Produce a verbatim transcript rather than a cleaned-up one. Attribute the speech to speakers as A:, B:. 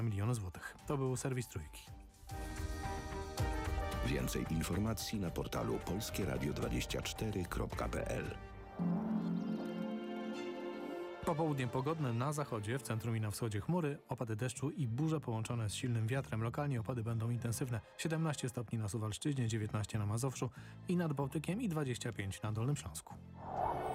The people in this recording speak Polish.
A: miliony złotych. To był serwis Trójki.
B: Więcej informacji na portalu polskie radio dwadzieścia cztery kropka p l.
A: Popołudnie pogodne na zachodzie, w centrum i na wschodzie chmury, opady deszczu i burze połączone z silnym wiatrem. Lokalnie opady będą intensywne. siedemnaście stopni na Suwalszczyźnie, dziewiętnaście na Mazowszu i nad Bałtykiem i dwadzieścia pięć na Dolnym Śląsku.